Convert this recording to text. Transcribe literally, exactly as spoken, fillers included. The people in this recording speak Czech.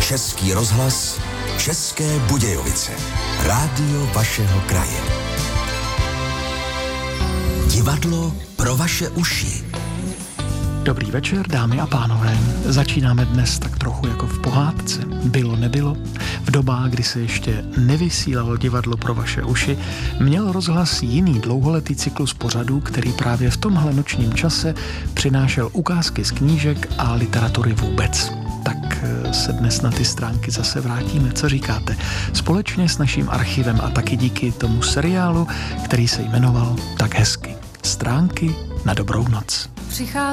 Český rozhlas, České Budějovice. Rádio vašeho kraje. Divadlo pro vaše uši. Dobrý večer, dámy a pánové. Začínáme dnes tak trochu jako v pohádce. Bylo, nebylo. V dobách, kdy se ještě nevysílalo divadlo pro vaše uši, měl rozhlas jiný dlouholetý cyklus pořadů, který právě v tomhle nočním čase přinášel ukázky z knížek a literatury vůbec. Tak se dnes na ty stránky zase vrátíme. Co říkáte? Společně s naším archivem a taky díky tomu seriálu, který se jmenoval tak hezky Stránky na dobrou noc. Přichází